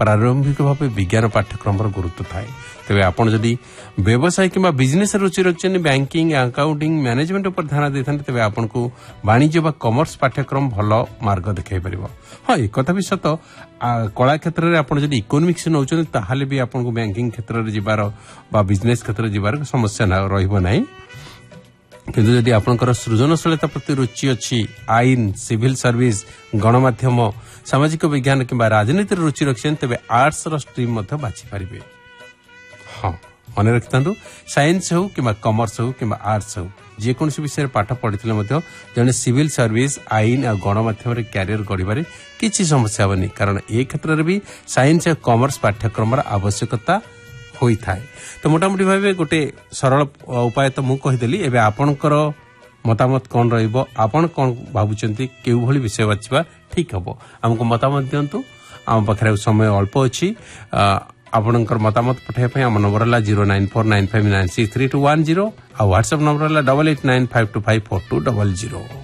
प्रारंभिक भाव विज्ञान पाठ्यक्रम गुरुत्व थाए तेज आप जदि व्यवसाय कि बिजनेस रुचि रखते बैंकिंग अकाउंटिंग मैनेजमेंट उपर ध्यान दे तेज आपको वाणिज्य व कमर्स पाठ्यक्रम भल मार्ग देखा पार। हाँ एक कथा भी सत कला क्षेत्र में आप इकोनोमिक्स नौ भी आपको बैंकिंग क्षेत्र में जीवार बिजनेस क्षेत्र में जीवार समस्या रही किंतु जदि आपनकर सृजनशीलता प्रति रुचि अच्छी आईन सिविल सर्विस गणमाध्यम सामाजिक विज्ञान किंबा राजनीति रुचि रखिछन तेबे आर्ट्स रो स्ट्रीम मध्य बाछि पारिबे। हाँ मन रखिथांतु साइंस हो किंबा कॉमर्स हो किंबा आर्ट्स हो जे कोनसी विषय पाठ पढ़िथिले मध्य जने सिविल सर्विस आईन और गणमाध्यम रे कैरियर गढ़िबारे किछि समस्या बनी कारण ए क्षेत्र रे भी साइंस और कॉमर्स पाठ्यक्रम आवश्यकता होई थाए। तो मोटामोटी भाव गोटे सरल उपाय तो मुझे कहीदेली एवं आपणकर मतामत कौन रहिबो आपण कौन भावुचंती केउ भली विषय बाछिबा ठीक हबो हमको मतामत दियंतु आम पाखरे समय अल्प अछि आपणकर मतामत पठाय पय हम नंबर हला 09495963210 आ व्हाट्सएप नंबर हला 8895254200।